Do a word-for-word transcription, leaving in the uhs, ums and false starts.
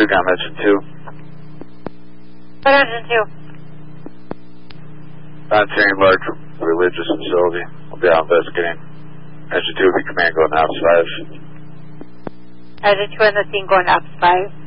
Recon Engine two. What Engine two? Monitoring large religious facility. We'll be out investigating. Engine two will be command going ops five. Engine two in the scene going ops five.